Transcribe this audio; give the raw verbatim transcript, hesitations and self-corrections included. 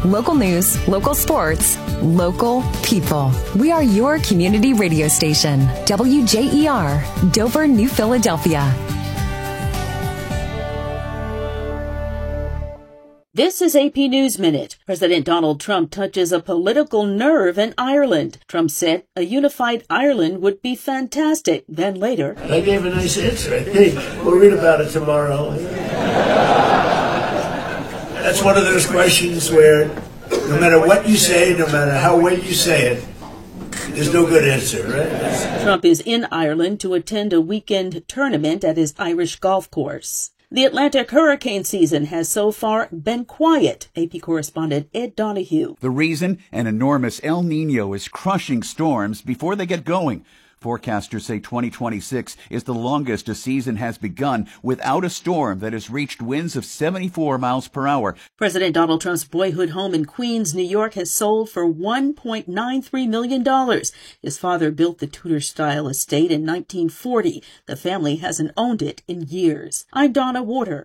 Local news, local sports, local people. We are your community radio station. W J E R, Dover, New Philadelphia. This is A P News Minute. President Donald Trump touches a political nerve in Ireland. Trump said a unified Ireland would be fantastic. Then later, I gave a nice answer. Hey, we'll read about it tomorrow. That's one of those questions where no matter what you say, no matter how well you say it, there's no good answer, right? Trump is in Ireland to attend a weekend tournament at his Irish golf course. The Atlantic hurricane season has so far been quiet. A P correspondent Ed Donahue. The reason? An enormous El Nino is crushing storms before they get going. Forecasters say twenty twenty-six is the longest a season has begun without a storm that has reached winds of seventy-four miles per hour. President Donald Trump's boyhood home in Queens, New York has sold for one point nine three million dollars. His father built the Tudor-style estate in nineteen forty. The family hasn't owned it in years. I'm Donna Warder.